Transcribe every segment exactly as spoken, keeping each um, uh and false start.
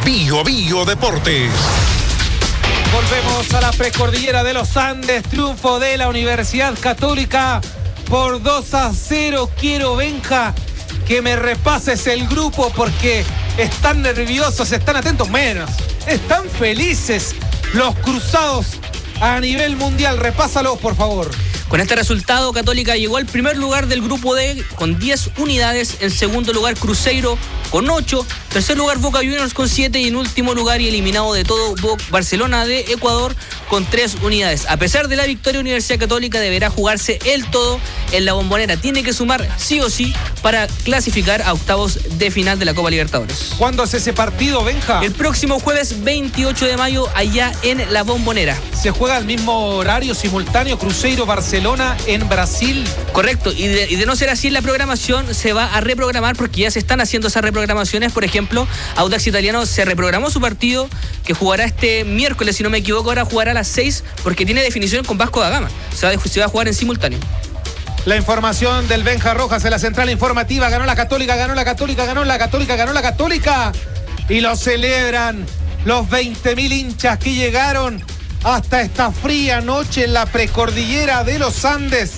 Bio Bio Deportes. Volvemos a la precordillera de los Andes. Triunfo de la Universidad Católica por dos a cero. Quiero, Benja, que me repases el grupo porque están nerviosos, están atentos, menos. Están felices los cruzados a nivel mundial. Repásalos, por favor. Con este resultado, Católica llegó al primer lugar del grupo D con diez unidades. En segundo lugar, Cruzeiro con ocho. Tercer lugar, Boca Juniors con siete. Y en último lugar, y eliminado de todo, Barcelona de Ecuador con tres unidades. A pesar de la victoria, Universidad Católica deberá jugarse el todo en la Bombonera. Tiene que sumar sí o sí para clasificar a octavos de final de la Copa Libertadores. ¿Cuándo es ese partido, Benja? El próximo jueves veintiocho de mayo, allá en la Bombonera. ¿Se juega al mismo horario simultáneo Cruzeiro-Barcelona en Brasil? Correcto, y de, y de no ser así, la programación se va a reprogramar porque ya se están haciendo esas reprogramaciones. Por ejemplo, Audax Italiano se reprogramó su partido que jugará este miércoles, si no me equivoco, ahora jugará a las seis porque tiene definición con Vasco da Gama. Se va, se va a jugar en simultáneo. La información del Benja Rojas en la central informativa. Ganó la Católica, ganó la Católica, ganó la Católica, ganó la Católica. Y lo celebran los veinte mil hinchas que llegaron hasta esta fría noche en la precordillera de los Andes.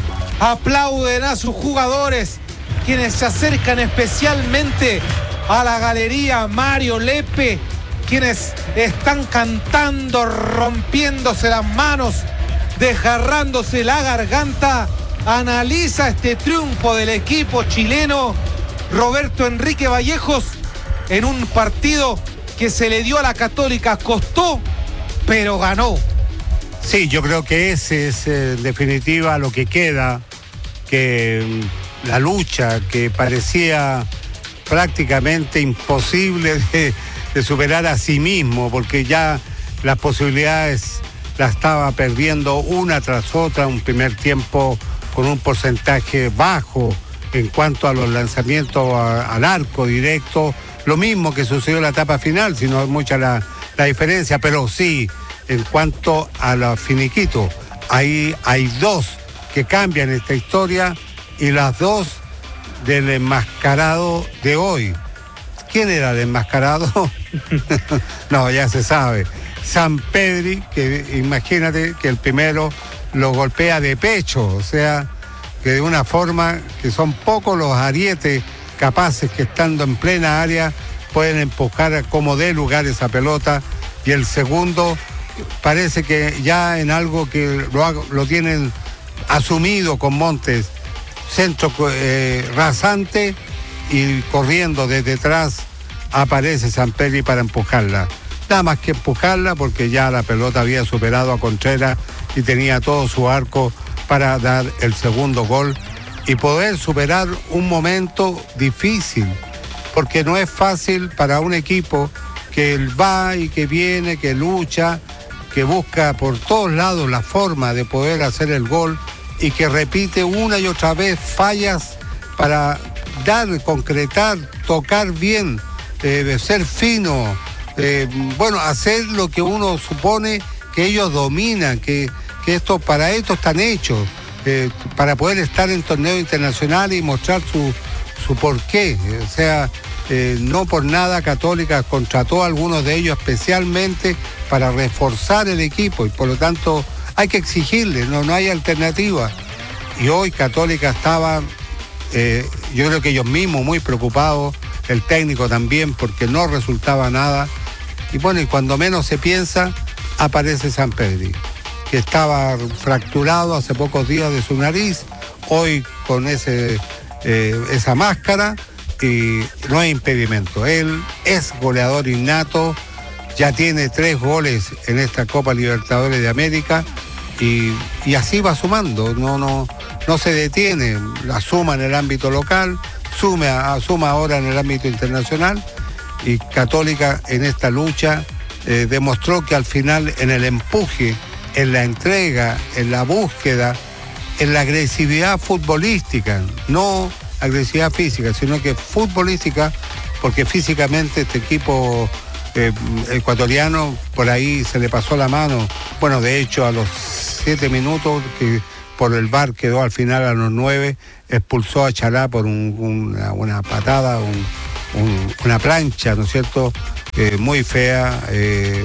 Aplauden a sus jugadores, quienes se acercan especialmente a la galería Mario Lepe, quienes están cantando, rompiéndose las manos, desgarrándose la garganta. Analiza este triunfo del equipo chileno Roberto Enrique Vallejos en un partido que se le dio a la Católica, costó, pero ganó. Sí, yo creo que ese es en definitiva lo que queda, que la lucha que parecía prácticamente imposible de, de superar a sí mismo, porque ya las posibilidades las estaba perdiendo una tras otra, un primer tiempo con un porcentaje bajo en cuanto a los lanzamientos a, al arco directo, lo mismo que sucedió en la etapa final, si no es mucha la, la diferencia, pero sí, en cuanto a los finiquitos, ahí hay dos que cambian esta historia y las dos del enmascarado de hoy. ¿Quién era el enmascarado? No, ya se sabe. Sampedri, que imagínate que el primero lo golpea de pecho, o sea, que de una forma que son pocos los arietes capaces que estando en plena área pueden empujar como dé lugar esa pelota. Y el segundo parece que ya en algo que lo, lo tienen asumido con Montes, centro eh, rasante y corriendo desde atrás aparece Sampedri para empujarla. Nada más que empujarla porque ya la pelota había superado a Contreras y tenía todo su arco para dar el segundo gol y poder superar un momento difícil, porque no es fácil para un equipo que va y que viene, que lucha, que busca por todos lados la forma de poder hacer el gol y que repite una y otra vez fallas para dar, concretar, tocar bien, eh, ser fino, eh, bueno, hacer lo que uno supone que ellos dominan, que, que esto, para esto están hechos, eh, para poder estar en torneos internacionales y mostrar su, su porqué. O sea, eh, no por nada Católica contrató a algunos de ellos especialmente para reforzar el equipo y por lo tanto hay que exigirle, no, no hay alternativa. Y hoy Católica estaba, eh, yo creo que ellos mismos muy preocupados, el técnico también, porque no resultaba nada. Y bueno, y cuando menos se piensa, aparece Sampedri, que estaba fracturado hace pocos días de su nariz, hoy con ese, eh, esa máscara, y no hay impedimento. Él es goleador innato, ya tiene tres goles en esta Copa Libertadores de América, y, y así va sumando, no, no, no se detiene, la suma en el ámbito local, sume a, suma ahora en el ámbito internacional, y Católica en esta lucha eh, demostró que al final en el empuje, en la entrega, en la búsqueda, en la agresividad futbolística, no agresividad física, sino que futbolística, porque físicamente este equipo eh, ecuatoriano por ahí se le pasó la mano, bueno, de hecho a los siete minutos, que por el V A R quedó al final a los nueve, expulsó a Chalá por un, una, una patada, un, un, una plancha, ¿no es cierto?, eh, muy fea eh,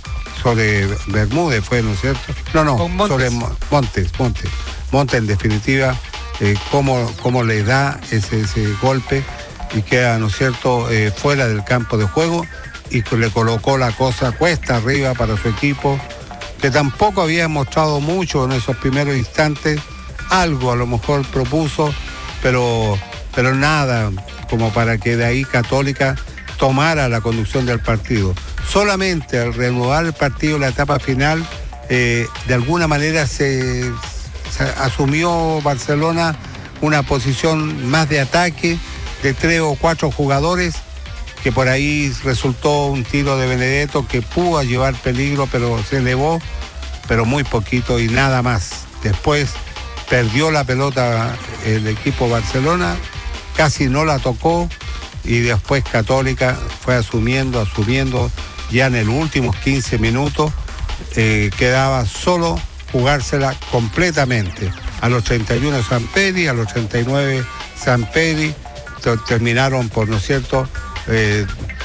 sobre Bermúdez, fue, ¿no es cierto? No, no, sobre Montes, Montes. Montes, en definitiva, eh, cómo, cómo le da ese, ese golpe y queda, ¿no es cierto?, eh, fuera del campo de juego, y le colocó la cosa cuesta arriba para su equipo, que tampoco había mostrado mucho en esos primeros instantes. Algo a lo mejor propuso, pero, pero nada como para que de ahí Católica tomara la conducción del partido. Solamente al reanudar el partido en la etapa final, eh, de alguna manera se, se asumió Barcelona una posición más de ataque de tres o cuatro jugadores, que por ahí resultó un tiro de Benedetto que pudo llevar peligro, pero se elevó, pero muy poquito y nada más. Después perdió la pelota el equipo Barcelona, casi no la tocó, y después Católica fue asumiendo, asumiendo, ya en los últimos quince minutos eh, quedaba solo jugársela completamente. A los treinta y uno Samperi, a los treinta y nueve Samperi, terminaron por, ¿no es cierto?, eh,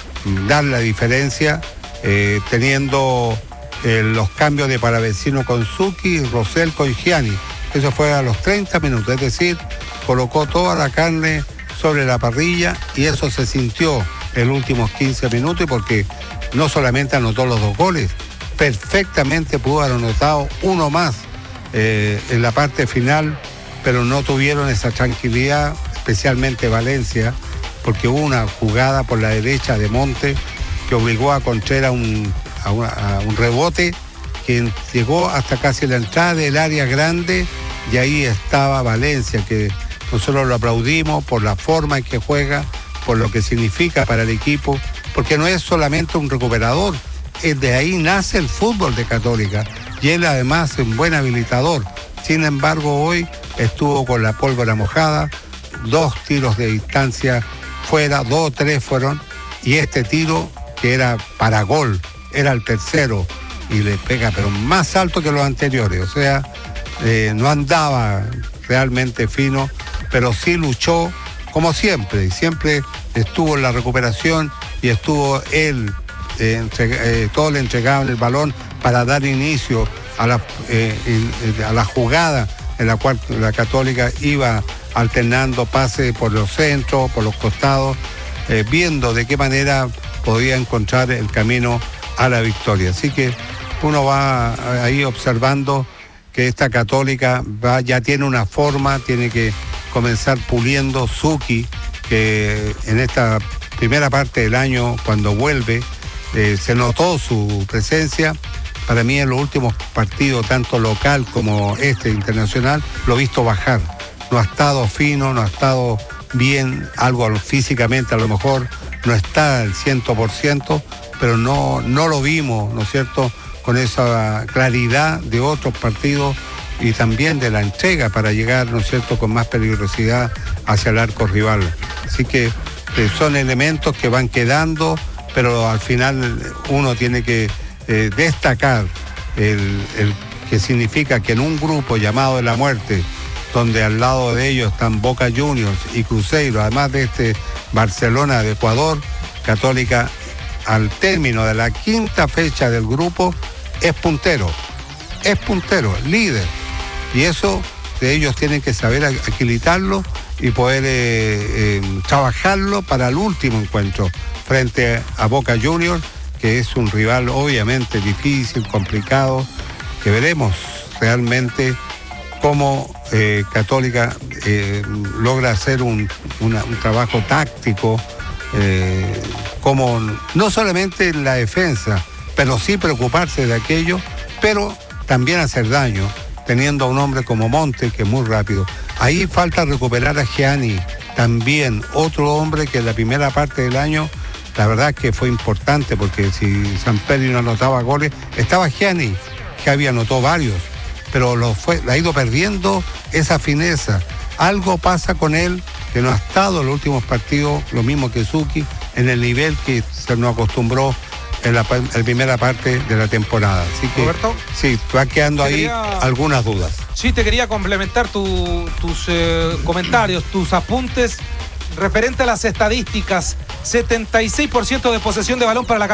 dar la diferencia, eh, teniendo eh, los cambios de Palavecino con Zucchi y Rosell con Gianni. Eso fue a los treinta minutos, es decir, colocó toda la carne sobre la parrilla, y eso se sintió en los últimos quince minutos, y porque no solamente anotó los dos goles, perfectamente pudo haber anotado uno más eh, en la parte final, pero no tuvieron esa tranquilidad, especialmente Valencia, porque hubo una jugada por la derecha de Monte que obligó a Contreras a un, a una, a un rebote que llegó hasta casi la entrada del área grande, y ahí estaba Valencia, que nosotros lo aplaudimos por la forma en que juega, por lo que significa para el equipo, porque no es solamente un recuperador, es de ahí nace el fútbol de Católica, y él además es un buen habilitador. Sin embargo, hoy estuvo con la pólvora mojada, dos tiros de distancia fuera, dos o tres fueron, y este tiro que era para gol, era el tercero, y le pega pero más alto que los anteriores, o sea, eh, no andaba realmente fino, pero sí luchó como siempre, y siempre estuvo en la recuperación, y estuvo él, eh, entre, eh, todos le entregaban el balón para dar inicio a la, eh, a la jugada en la cual la Católica iba alternando pases por los centros, por los costados, eh, viendo de qué manera podía encontrar el camino a la victoria. Así que uno va ahí observando que esta Católica va, ya tiene una forma, tiene que comenzar puliendo. Zucchi, que en esta primera parte del año, cuando vuelve, eh, se notó su presencia. Para mí en los últimos partidos, tanto local como este internacional, lo he visto bajar. No ha estado fino, no ha estado bien, algo físicamente a lo mejor no está al cien por ciento, pero no, no lo vimos, ¿no es cierto?, con esa claridad de otros partidos y también de la entrega para llegar, ¿no es cierto?, con más peligrosidad hacia el arco rival. Así que eh, son elementos que van quedando, pero al final uno tiene que eh, destacar el, el que significa que en un grupo llamado de la muerte, donde al lado de ellos están Boca Juniors y Cruzeiro, además de este Barcelona de Ecuador, Católica al término de la quinta fecha del grupo es puntero, es puntero, líder, y eso de ellos tienen que saber equilibrarlo y poder eh, eh, trabajarlo para el último encuentro frente a Boca Juniors, que es un rival obviamente difícil, complicado, que veremos realmente cómo eh, Católica eh, logra hacer un, una, un trabajo táctico, eh, como no solamente en la defensa, pero sí preocuparse de aquello, pero también hacer daño, teniendo a un hombre como Monte, que es muy rápido. Ahí falta recuperar a Gianni, también otro hombre que en la primera parte del año, la verdad es que fue importante, porque si Samperi no anotaba goles, estaba Gianni, que había anotado varios, pero lo fue, ha ido perdiendo esa fineza. Algo pasa con él, que no ha estado en los últimos partidos, lo mismo que Zucchi, en el nivel que se nos acostumbró en la, en la primera parte de la temporada. Así que, Roberto, sí, va quedando ahí quería, algunas dudas. Sí, te quería complementar tu, tus eh, comentarios, tus apuntes referente a las estadísticas setenta y seis por ciento de posesión de balón para la